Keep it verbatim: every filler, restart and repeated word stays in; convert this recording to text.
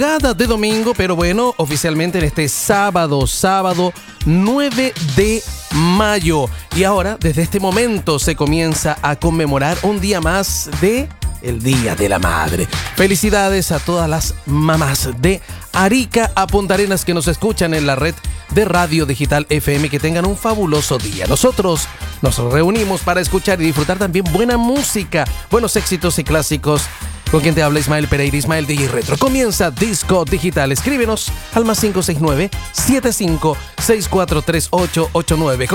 Cada de domingo, pero bueno, oficialmente en este sábado, sábado nueve de mayo. Y ahora, desde este momento, se comienza a conmemorar un día más de el Día de la Madre. Felicidades a todas las mamás de Arica a Punta Arenas que nos escuchan en la red de Radio Digital F M. Que tengan un fabuloso día. Nosotros nos reunimos para escuchar y disfrutar también buena música, buenos éxitos y clásicos. Con quien te habla Ismael Pereira, Ismael D J Retro. Comienza Disco Digital. Escríbenos al más cinco seis nueve, siete cinco seis cuatro tres ocho ocho nueve.